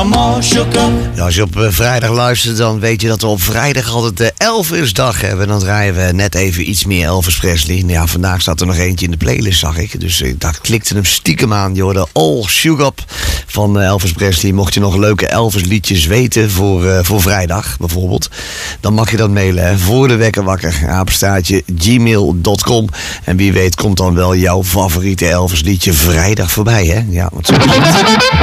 I'm all shook up. Ja, als je op vrijdag luistert, dan weet je dat we op vrijdag altijd de Elvisdag hebben. Dan draaien we net even iets meer Elvis Presley. Ja, vandaag staat er nog eentje in de playlist, zag ik. Dus ik dacht, klikte hem stiekem aan. Je hoorde All Shook Up van Elvis Presley. Mocht je nog leuke Elvis liedjes weten voor vrijdag, bijvoorbeeld, dan mag je dat mailen, hè, voor de wekker wakker, apenstaartje gmail.com. En wie weet komt dan wel jouw favoriete Elvis liedje vrijdag voorbij, hè? Ja, wat zo is het.